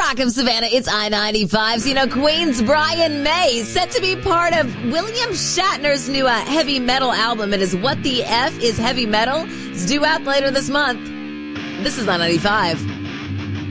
Rock of Savannah, it's I-95. So, Queen's Brian May set to be part of William Shatner's new heavy metal album. It is What the F is Heavy Metal. It's due out later this month. This is I-95.